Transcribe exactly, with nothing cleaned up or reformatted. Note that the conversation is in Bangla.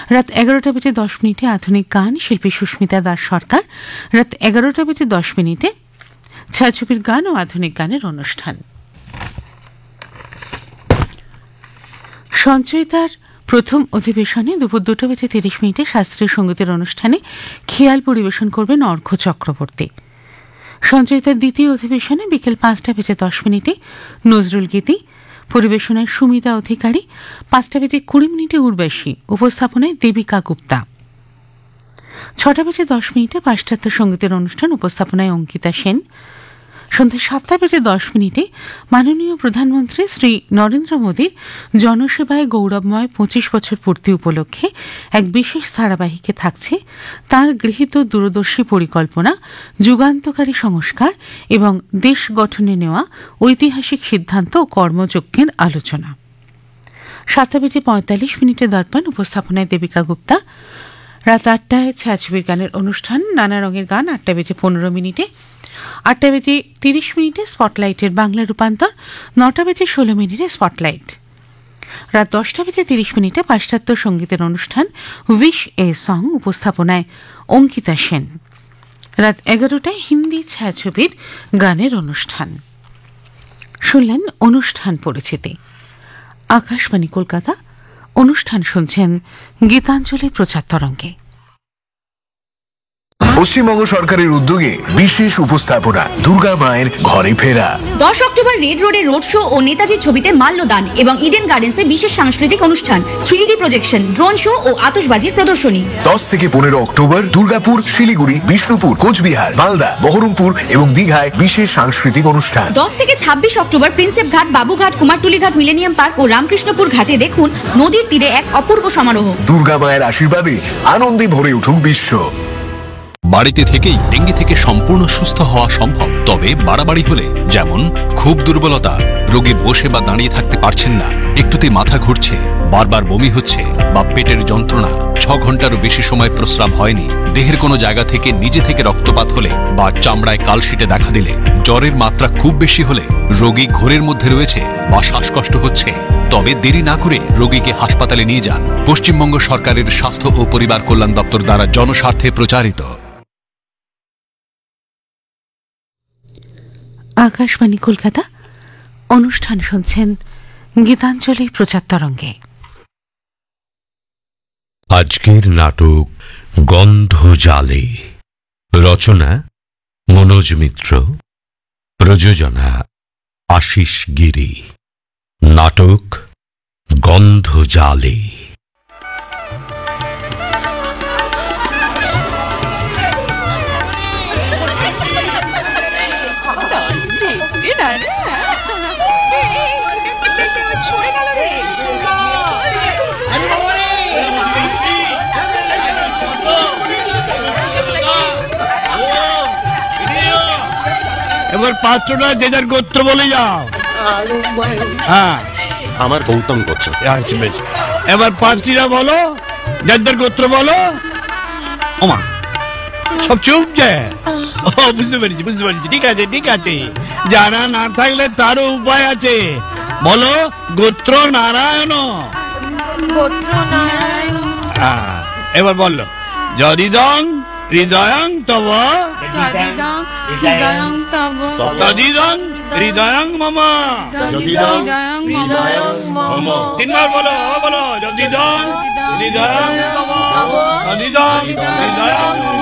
রাত এগারোটা বেজে দশ মিনিটে আধুনিক গান, শিল্পী সুস্মিতা দাস সরকার। রাত এগারোটা বেজে দশ মিনিটে ছায়াছবির গান ও আধুনিক গানের অনুষ্ঠান। সঞ্চয়িতার প্রথম অধিবেশনে দুপুর দুটো বেজে তিরিশ মিনিটে শাস্ত্রীয় সঙ্গীতের অনুষ্ঠানে খেয়াল পরিবেশন করবেন অর্ঘ্য চক্রবর্তী। সঞ্চয়িতার দ্বিতীয় অধিবেশনে বিকেল পাঁচটা বেজে দশ মিনিটে নজরুল গীতি, পরিবেশনায় সুমিতা অধিকারী। পাঁচটা বেজে কুড়ি মিনিটে উর্বশী, উপস্থাপনায় দেবিকা গুপ্তা। ছটা বেজে দশ মিনিটে পাশ্চাত্য সঙ্গীতের অনুষ্ঠান, উপস্থাপনায় অঙ্কিতা সেন। সন্ধ্যা সাতটা বেজে দশ মিনিটে মাননীয় প্রধানমন্ত্রী শ্রী নরেন্দ্র মোদীর জনসেবায় গৌরবময় পঁচিশ বছর পূর্তি উপলক্ষে এক বিশেষ ধারাবাহিকে থাকছে তাঁর গৃহীত দূরদর্শী পরিকল্পনা, যুগান্তকারী সংস্কার এবং দেশ গঠনে নেওয়া ঐতিহাসিক সিদ্ধান্ত ও কর্মযজ্ঞের আলোচনা। সাতটা বেজে পঁয়তাল্লিশ মিনিটে দর্পণ, উপস্থাপনায় দেবিকা গুপ্তা। রাত আটটায় ছায়াছবির গানের অনুষ্ঠান, নানা রঙের গান আটটা বেজে পনেরো মিনিটে। আটটা বেজে তিরিশ মিনিটে স্পটলাইটের বাংলা রূপান্তর। নটা বেজে ষোলো মিনিটে স্পটলাইট। রাত দশটা বেজে তিরিশ মিনিটে পাশ্চাত্য সঙ্গীতের অনুষ্ঠান উইশ এ সং, উপস্থাপনায় অঙ্কিতা সেন। রাত এগারোটায় হিন্দি ছায়াছবির গানের অনুষ্ঠান। শুনলেন অনুষ্ঠান পরিচিতি। আকাশবাণী কলকাতা। অনুষ্ঠান শুনছেন গীতাঞ্জলি প্রচার তরঙ্গে। পশ্চিমবঙ্গ সরকারের উদ্যোগে বিশেষ উপস্থাপনা দুর্গা মায়ের ঘরে ফেরা। দশ অক্টোবর রেড রোডে রোড শো ও নেতাজির ছবিতে মাল্যদান এবং ইডেন গার্ডেন্সে বিশেষ সাংস্কৃতিক অনুষ্ঠান, three D projection, drone show ও আতশবাজির প্রদর্শনী। দশ থেকে পনেরো অক্টোবর দুর্গাপুর, শিলিগুড়ি, বিষ্ণুপুর, কোচবিহার, মালদা, বহরমপুর এবং দীঘায় বিশেষ সাংস্কৃতিক অনুষ্ঠান। দশ থেকে ছাব্বিশ অক্টোবর প্রিন্সেপ ঘাট, বাবুঘাট, কুমারটুলি ঘাট, মিলেনিয়াম পার্ক ও রামকৃষ্ণপুর ঘাটে দেখুন নদীর তীরে এক অপূর্ব সমারোহ। দুর্গা মায়ের আশীর্বাদে আনন্দে ভরে উঠুক বিশ্ব। বাড়িতে থেকেই ডেঙ্গি থেকে সম্পূর্ণ সুস্থ হওয়া সম্ভব, তবে বাড়াবাড়ি হলে, যেমন খুব দুর্বলতা, রোগী বসে বা দাঁড়িয়ে থাকতে পারছেন না, একটুতে মাথা ঘুরছে, বারবার বমি হচ্ছে বা পেটের যন্ত্রণা, ছ ঘন্টারও বেশি সময় প্রস্রাব হয়নি, দেহের কোনো জায়গা থেকে নিজে থেকে রক্তপাত হলে বা চামড়ায় কালশিটে দেখা দিলে, জ্বরের মাত্রা খুব বেশি হলে, রোগী ঘোরের মধ্যে রয়েছে বা শ্বাসকষ্ট হচ্ছে, তবে দেরি না করে রোগীকে হাসপাতালে নিয়ে যান। পশ্চিমবঙ্গ সরকারের স্বাস্থ্য ও পরিবার কল্যাণ দপ্তর দ্বারা জনস্বার্থে প্রচারিত। আকাশবাণী কলকাতা। অনুষ্ঠান শুনছেন গীতাঞ্জলি প্রচার তরঙ্গে। আজকের নাটক গন্ধজালে। রচনা মনোজ মিত্র, প্রযোজনা আশিস গিরি। নাটক গন্ধজালে। এবার পাত্রটা যে যার গোত্র বলে যাও। হ্যাঁ, আমার গৌতম গোত্র। এবার পাত্রীরা বলো, যার যার গোত্র বলো। ওমা, সব চুপ যে। ও, বুঝতে পেরেছি বুঝতে পেরেছি ঠিক আছে ঠিক আছে। যারা না থাকলে তারও উপায় আছে। বলো, গোত্র নারায়ণ। হ্যাঁ, এবার বললো, যদিদং হৃদয়ং তব, তদিদং হৃদয়ং মম। তিনবার বলো বলো, যদিদং হৃদয়ং তব, তদিদং হৃদয়ং মম।